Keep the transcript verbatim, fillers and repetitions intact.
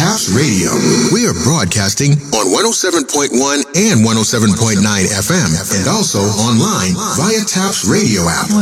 TAPS Radio. We are broadcasting on one oh seven point one and one oh seven point nine F M, and also online via TAPS Radio app.